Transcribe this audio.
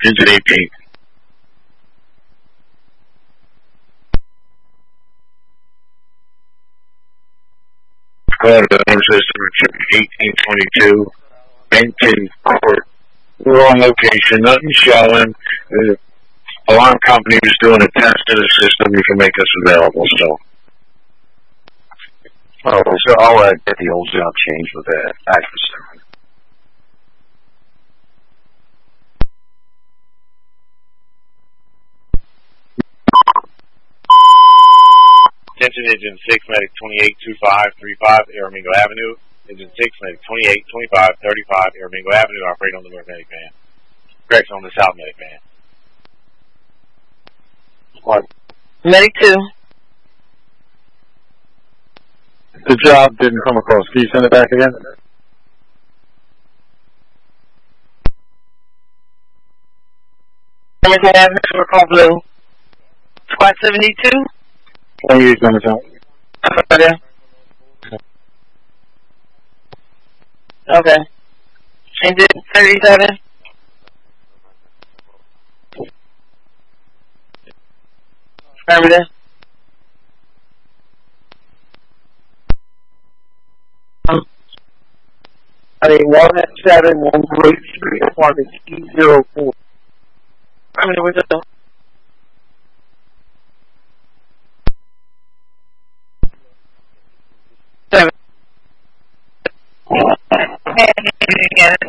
Engine 18. Alarm system 1822. Engine court. We're on location. Nothing showing. The alarm company was doing a test of the system. You can make us available. So. Oh, so I'll get the old job changed with that address. Attention, Engine 6, Medic 282535, Aramingo Avenue. Engine 6, Medic 282535, Aramingo Avenue, operate on the North Medic van. Correction on the South Medic van. What? Medic 2. The job didn't come across. Can you send it back again? Aramingo Avenue, call blue. Squad 72. 28 numbers out. Okay. Okay. Engine 37. Affirmative. I mean, 17133, apartment E04. Affirmative, what's up? Seven.